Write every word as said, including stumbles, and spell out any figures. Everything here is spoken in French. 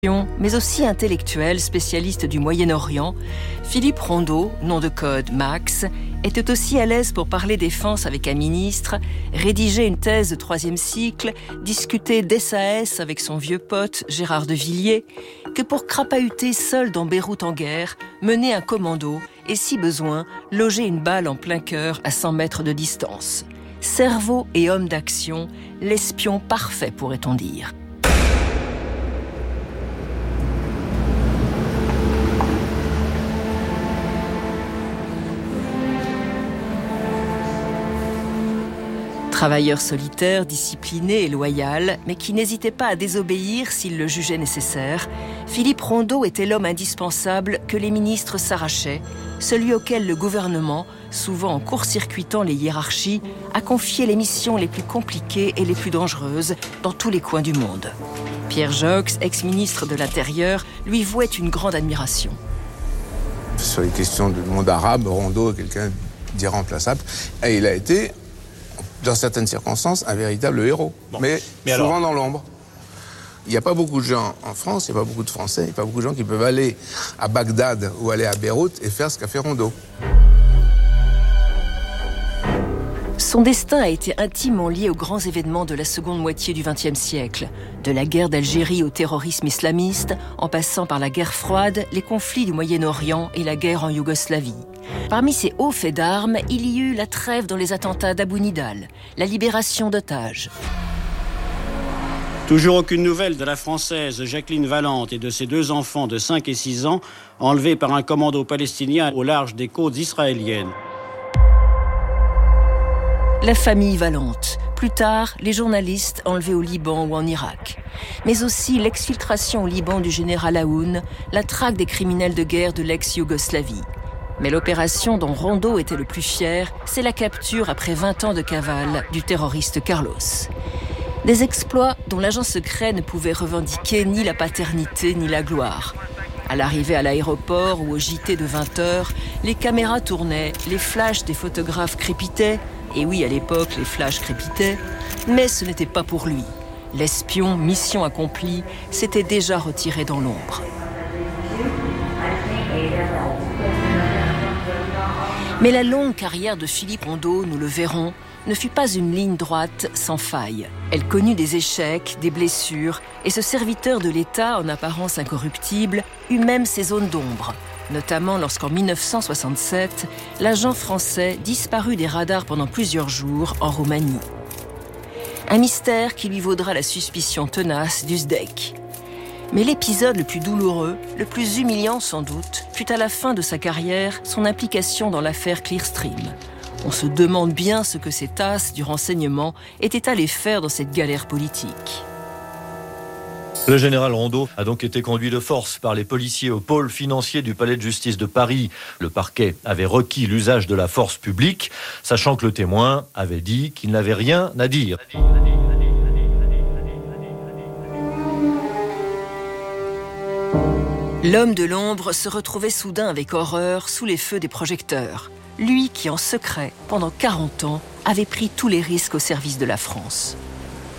Mais aussi intellectuel, spécialiste du Moyen-Orient, Philippe Rondeau, nom de code Max, était aussi à l'aise pour parler défense avec un ministre, rédiger une thèse de troisième cycle, discuter d'S A S avec son vieux pote Gérard de Villiers, que pour crapahuter seul dans Beyrouth en guerre, mener un commando et, si besoin, loger une balle en plein cœur à cent mètres de distance. Cerveau et homme d'action, l'espion parfait, pourrait-on dire. Travailleur solitaire, discipliné et loyal, mais qui n'hésitait pas à désobéir s'il le jugeait nécessaire, Philippe Rondeau était l'homme indispensable que les ministres s'arrachaient, celui auquel le gouvernement, souvent en court-circuitant les hiérarchies, a confié les missions les plus compliquées et les plus dangereuses dans tous les coins du monde. Pierre Joxe, ex-ministre de l'Intérieur, lui vouait une grande admiration. Sur les questions du monde arabe, Rondeau est quelqu'un d'irremplaçable, et il a été, dans certaines circonstances, un véritable héros, bon. mais, mais souvent alors... dans l'ombre. Il n'y a pas beaucoup de gens en France, il n'y a pas beaucoup de Français, il n'y a pas beaucoup de gens qui peuvent aller à Bagdad ou aller à Beyrouth et faire ce qu'a fait Rondeau. Son destin a été intimement lié aux grands événements de la seconde moitié du vingtième siècle. De la guerre d'Algérie au terrorisme islamiste, en passant par la guerre froide, les conflits du Moyen-Orient et la guerre en Yougoslavie. Parmi ces hauts faits d'armes, il y eut la trêve dans les attentats d'Abou Nidal, la libération d'otages. Toujours aucune nouvelle de la Française Jacqueline Valente et de ses deux enfants de cinq et six ans, enlevés par un commando palestinien au large des côtes israéliennes. La famille Valente. Plus tard, les journalistes enlevés au Liban ou en Irak. Mais aussi l'exfiltration au Liban du général Aoun, la traque des criminels de guerre de l'ex-Yougoslavie. Mais l'opération dont Rondeau était le plus fier, c'est la capture, après vingt ans de cavale, du terroriste Carlos. Des exploits dont l'agent secret ne pouvait revendiquer ni la paternité ni la gloire. À l'arrivée à l'aéroport ou au J T de vingt heures, les caméras tournaient, les flashs des photographes crépitaient, et oui, à l'époque, les flashs crépitaient, mais ce n'était pas pour lui. L'espion, mission accomplie, s'était déjà retiré dans l'ombre. Mais la longue carrière de Philippe Rondeau, nous le verrons, ne fut pas une ligne droite sans faille. Elle connut des échecs, des blessures, et ce serviteur de l'État, en apparence incorruptible, eut même ses zones d'ombre, notamment lorsqu'en dix-neuf cent soixante-sept, l'agent français disparut des radars pendant plusieurs jours en Roumanie. Un mystère qui lui vaudra la suspicion tenace du S D E C. Mais l'épisode le plus douloureux, le plus humiliant sans doute, fut à la fin de sa carrière son implication dans l'affaire Clearstream. On se demande bien ce que ces tasses du renseignement étaient allées faire dans cette galère politique. Le général Rondeau a donc été conduit de force par les policiers au pôle financier du palais de justice de Paris. Le parquet avait requis l'usage de la force publique, sachant que le témoin avait dit qu'il n'avait rien à dire. L'homme de l'ombre se retrouvait soudain avec horreur sous les feux des projecteurs. Lui qui, en secret, pendant quarante ans, avait pris tous les risques au service de la France.